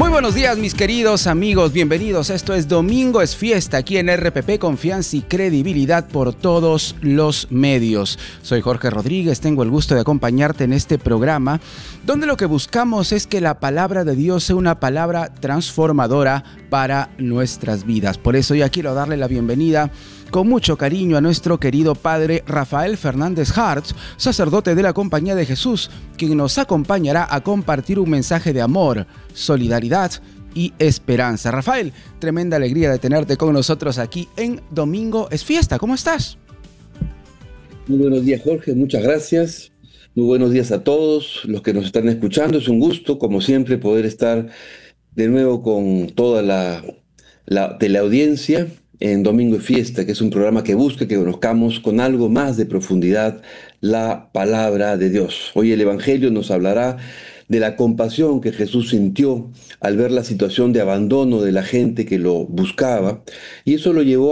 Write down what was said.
Muy buenos días, mis queridos amigos, bienvenidos. Esto es Domingo es Fiesta, aquí en RPP, confianza y credibilidad por todos los medios. Soy Jorge Rodríguez, tengo el gusto de acompañarte en este programa, donde lo que buscamos es que la palabra de Dios sea una palabra transformadora para nuestras vidas. Por eso ya quiero darle la bienvenida con mucho cariño a nuestro querido padre Rafael Fernández Hartz, sacerdote de la Compañía de Jesús, quien nos acompañará a compartir un mensaje de amor, solidaridad y esperanza. Rafael, tremenda alegría de tenerte con nosotros aquí en Domingo es Fiesta. ¿Cómo estás? Muy buenos días, Jorge, muchas gracias. Muy buenos días a todos los que nos están escuchando. Es un gusto, como siempre, poder estar de nuevo con toda la teleaudiencia en Domingo y Fiesta, que es un programa que busca que conozcamos con algo más de profundidad la palabra de Dios. Hoy el Evangelio nos hablará de la compasión que Jesús sintió al ver la situación de abandono de la gente que lo buscaba, y eso lo llevó